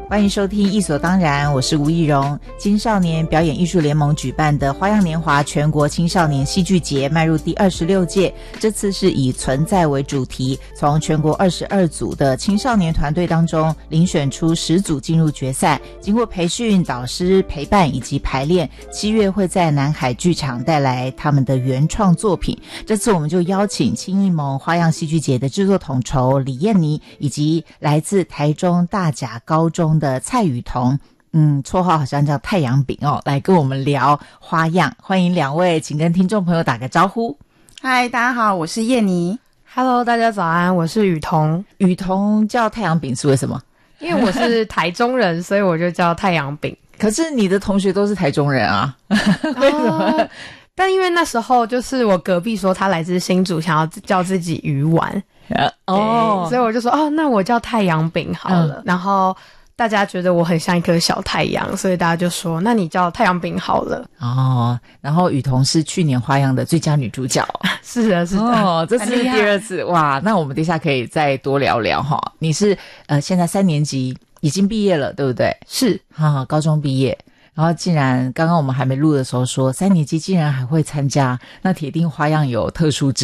欢迎收听艺所当然，我是吴艺荣。青少年表演艺术联盟举办的花样年华全国青少年戏剧节迈入第26届，这次是以存在为主题，从全国22组的青少年团队当中遴选出10组进入决赛，经过培训、导师陪伴以及排练，7月会在南海剧场带来他们的原创作品。这次我们就邀请青艺盟花样戏剧节的制作统筹李燕妮，以及来自台中大甲高中的蔡雨桐，绰号好像叫太阳饼哦，来跟我们聊花样。欢迎两位，请跟听众朋友打个招呼。 嗨，大家好，我是燕妮。 Hello， 大家早安，我是雨桐。 雨桐叫太阳饼是为什么？ 因为我是台中人，所以我就叫太阳饼。 可是你的同学都是台中人啊，为什么？ 但因为那时候就是我隔壁说他来自新竹，想要叫自己鱼丸，所以我就说那我叫太阳饼好了。然后大家觉得我很像一颗小太阳，所以大家就说那你叫太阳饼好了。 然后雨桐是去年花样的最佳女主角。 是的是的， 这是第2次。哇，那我们等一下可以再多聊聊哈。你是现在3年级已经毕业了对不对？ 是高中毕业，然后竟然刚刚我们还没录的时候说3年级竟然还会参加，那铁定花样有特殊之